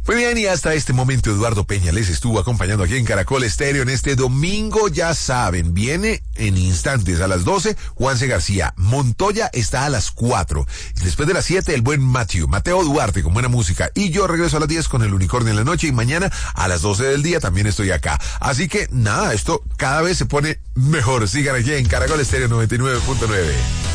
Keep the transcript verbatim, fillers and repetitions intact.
Muy bien, y hasta este momento Eduardo Peña les estuvo acompañando aquí en Caracol Estéreo en este domingo, ya saben, viene en instantes a las doce Juanse García, Montoya está a las cuatro, después de las siete el buen Matthew, Mateo Duarte con buena música, y yo regreso a las diez con el Unicornio en la noche, y mañana a las doce del día también estoy acá. Así que nada, esto cada vez se pone mejor. Sigan aquí en Caracol Estéreo noventa y nueve punto nueve.